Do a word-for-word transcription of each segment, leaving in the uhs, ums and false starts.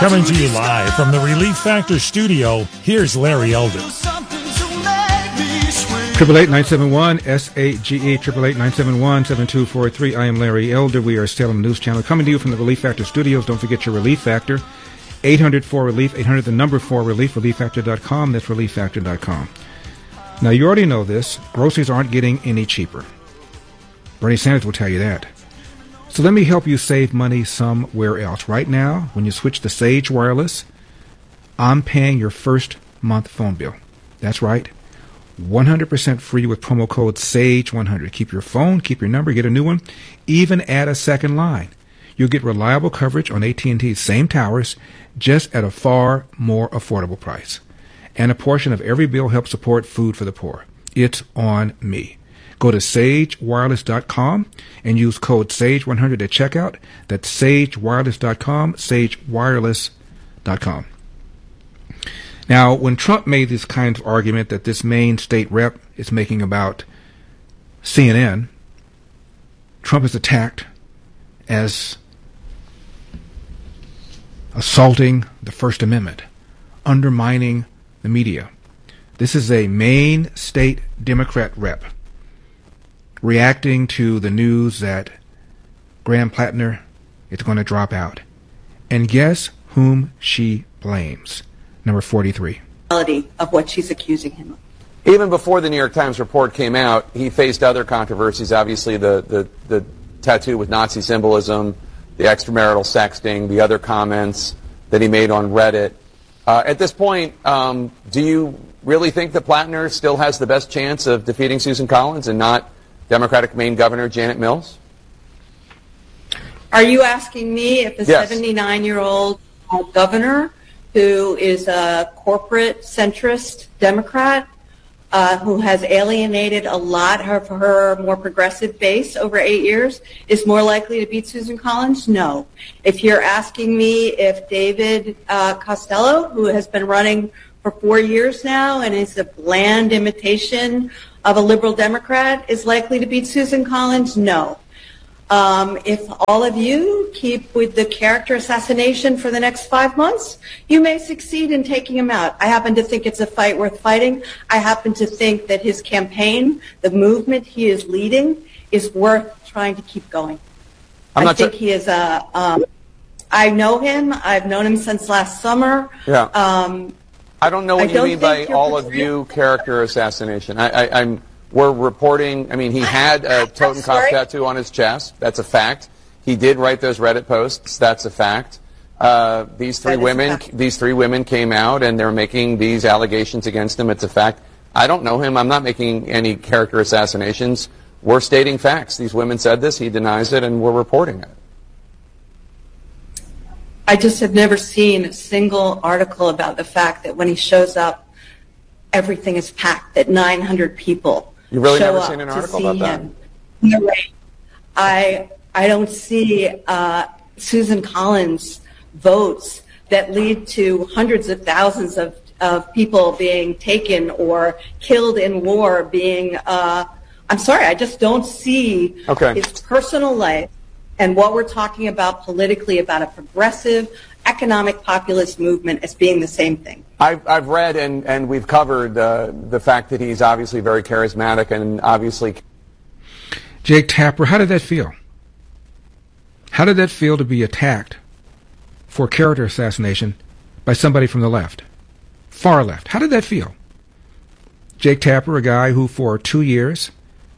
Coming to you live from the Relief Factor studio, here's Larry Elder. Triple eight nine seven one S A G E triple eight nine seven one seven two four three. I am Larry Elder. We are still on the news channel, coming to you from the Relief Factor studios. Don't forget your Relief Factor. eight hundred four relief. Eight hundred the number four relief. relief factor dot com. That's relief factor dot com. Now you already know this. Groceries aren't getting any cheaper. Bernie Sanders will tell you that. So let me help you save money somewhere else. Right now, when you switch to Sage Wireless, I'm paying your first month phone bill. That's right. one hundred percent free with promo code SAGE one hundred. Keep your phone, keep your number, get a new one, even add a second line. You'll get reliable coverage on A T and T's same towers, just at a far more affordable price. And a portion of every bill helps support food for the poor. It's on me. Go to sage wireless dot com and use code SAGE one hundred at checkout. That's sage wireless dot com, sage wireless dot com. Now, when Trump made this kind of argument that this Maine state rep is making about C N N, Trump is attacked as assaulting the First Amendment, undermining the media. This is a Maine state Democrat rep reacting to the news that Graham Plattner is going to drop out. And guess whom she blames? Number forty-three. Of what she's accusing him of. Even before the New York Times report came out, he faced other controversies, obviously the, the, the tattoo with Nazi symbolism, the extramarital sexting, the other comments that he made on Reddit. Uh, at this point, um, do you really think that Plattner still has the best chance of defeating Susan Collins and not Democratic Maine Governor Janet Mills? Are you asking me if the Yes. seventy-nine-year-old uh, governor who is a corporate centrist Democrat uh, who has alienated a lot of her more progressive base over eight years is more likely to beat Susan Collins? No. If you're asking me if David uh, Costello, who has been running for four years now and is a bland imitation of a liberal Democrat, is likely to beat Susan Collins? No. Um, if all of you keep with the character assassination for the next five months, you may succeed in taking him out. I happen to think it's a fight worth fighting. I happen to think that his campaign, the movement he is leading, is worth trying to keep going. I'm I not think sure. he is a, um, I know him. I've known him since last summer. Yeah. Um, I don't know I what you don't mean by think you're all of portraying- you character assassination. I, I, I'm. We're reporting. I mean, he had a Totenkopf sorry. tattoo on his chest. That's a fact. He did write those Reddit posts. That's a fact. Uh, these three That is a women. fact. These three women came out and they're making these allegations against him. It's a fact. I don't know him. I'm not making any character assassinations. We're stating facts. These women said this. He denies it, and we're reporting it. I just have never seen a single article about the fact that when he shows up, everything is packed, that nine hundred people You've really show never up seen an to article see about that? him. No way. I, I don't see uh, Susan Collins votes that lead to hundreds of thousands of, of people being taken or killed in war being, uh, I'm sorry, I just don't see Okay. his personal life and what we're talking about politically about a progressive economic populist movement as being the same thing. I've, I've read and, and we've covered uh, the fact that he's obviously very charismatic and obviously. Jake Tapper, how did that feel? How did that feel to be attacked for character assassination by somebody from the left? Far left. How did that feel? Jake Tapper, a guy who for two years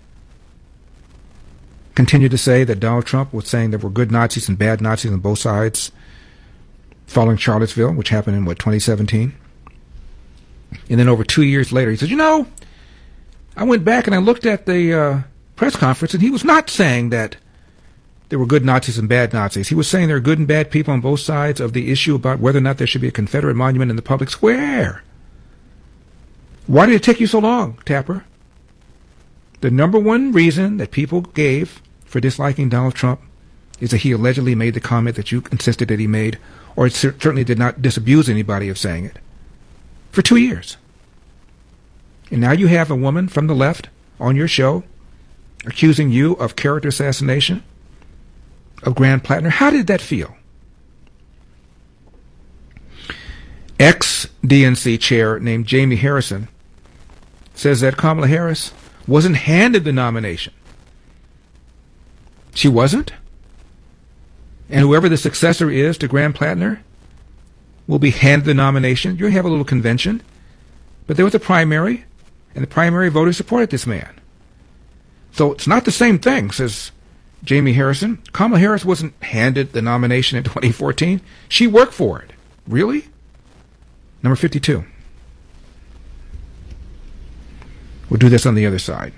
continued to say that Donald Trump was saying there were good Nazis and bad Nazis on both sides following Charlottesville, which happened in, what, twenty seventeen? And then over two years later, he said, you know, I went back and I looked at the uh, press conference, and he was not saying that there were good Nazis and bad Nazis. He was saying there are good and bad people on both sides of the issue about whether or not there should be a Confederate monument in the public square. Why did it take you so long, Tapper? The number one reason that people gave for disliking Donald Trump is that he allegedly made the comment that you insisted that he made, or it cer- certainly did not disabuse anybody of saying it, for two years. And now you have a woman from the left on your show accusing you of character assassination of Graham Plattner. How did that feel? ex-D N C chair named Jamie Harrison says that Kamala Harris wasn't handed the nomination. She wasn't? And whoever the successor is to Graham Plattner will be handed the nomination. You're going to have a little convention. But there was a primary, and the primary voters supported this man. So it's not the same thing, says Jamie Harrison. Kamala Harris wasn't handed the nomination in twenty fourteen. She worked for it. Really? Number fifty-two. We'll do this on the other side.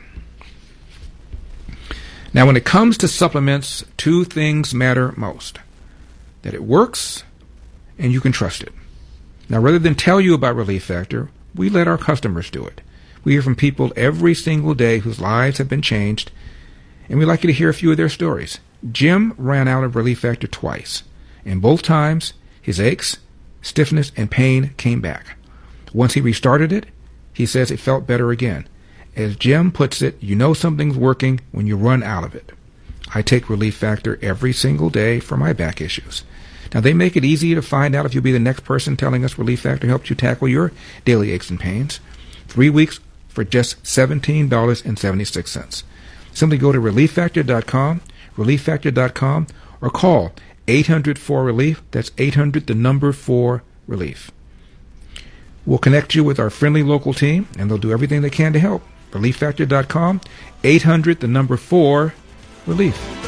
Now, when it comes to supplements, two things matter most. That it works and you can trust it. Now, rather than tell you about Relief Factor, we let our customers do it. We hear from people every single day whose lives have been changed, and we'd like you to hear a few of their stories. Jim ran out of Relief Factor twice, and both times his aches, stiffness, and pain came back. Once he restarted it, he says it felt better again. As Jim puts it, you know something's working when you run out of it. I take Relief Factor every single day for my back issues. Now, they make it easy to find out if you'll be the next person telling us Relief Factor helped you tackle your daily aches and pains. Three weeks for just seventeen dollars and seventy-six cents. Simply go to relief factor dot com, relief factor dot com, or call eight hundred four relief. That's eight hundred, the number four, relief. We'll connect you with our friendly local team, and they'll do everything they can to help. relief factor dot com, eight hundred, the number four, relief.